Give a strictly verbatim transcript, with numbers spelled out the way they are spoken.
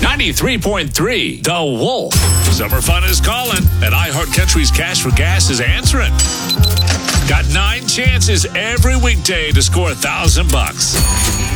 ninety-three point three, The Wolf. Summer fun is calling, and iHeart Country's Cash for Gas is answering. Got nine chances every weekday to score a thousand bucks.